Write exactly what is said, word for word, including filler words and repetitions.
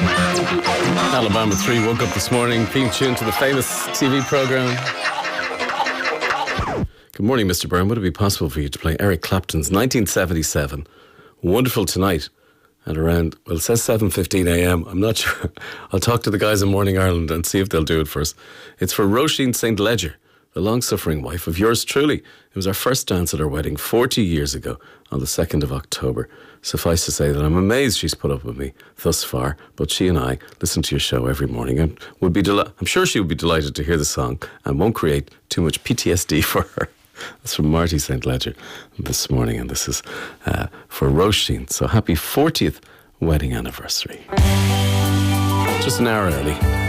Alabama three woke up this morning, theme tune to the famous T V programme. Good morning, Mister Byrne. Would it be possible for you to play Eric Clapton's nineteen seventy-seven, Wonderful Tonight, at around, well, it says seven fifteen a.m. I'm not sure. I'll talk to the guys in Morning Ireland and see if they'll do it for us. It's for Roisin Saint Ledger, the long-suffering wife of yours truly. It was our first dance at her wedding forty years ago on the second of October. Suffice to say that I'm amazed she's put up with me thus far, but she and I listen to your show every morning and would be deli- I'm sure she would be delighted to hear the song and won't create too much P T S D for her. That's from Marty Saint Ledger this morning, and this is uh, for Roisin. So happy fortieth wedding anniversary. Just an hour early.